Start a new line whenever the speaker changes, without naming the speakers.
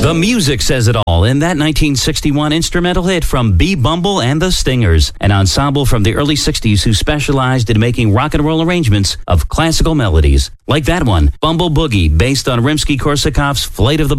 The music says it all in that 1961 instrumental hit from B. Bumble and the Stingers, an ensemble from the early 60s who specialized in making rock and roll arrangements of classical melodies. Like that one, Bumble Boogie, based on Rimsky-Korsakov's Flight of the